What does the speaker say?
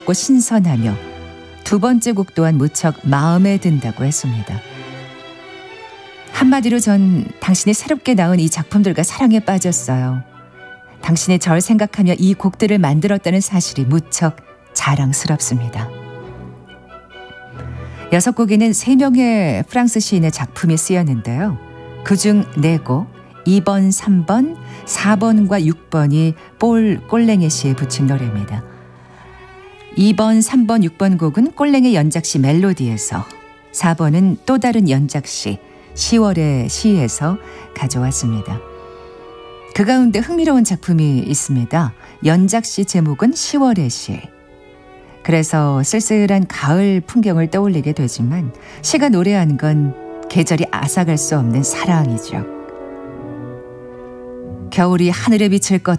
신선하며 두 번째 곡 또한 무척 마음에 든다고 했습니다. 한마디로 전 당신이 새롭게 나온 이 작품들과 사랑에 빠졌어요. 당신이 절 생각하며 이 곡들을 만들었다는 사실이 무척 자랑스럽습니다. 6곡에는 3명의 프랑스 시인의 작품이 쓰였는데요. 그중 4곡 2번, 3번, 4번과 6번이 폴 꼴랭의 시에 붙인 노래입니다. 2번, 3번, 6번 곡은 꼴랭의 연작시 멜로디에서, 4번은 또 다른 연작시 10월의 시에서 가져왔습니다. 그 가운데 흥미로운 작품이 있습니다. 연작시 제목은 10월의 시. 그래서 쓸쓸한 가을 풍경을 떠올리게 되지만 시가 노래한 건 계절이 앗아갈 수 없는 사랑이죠. 겨울이 하늘에 비칠 것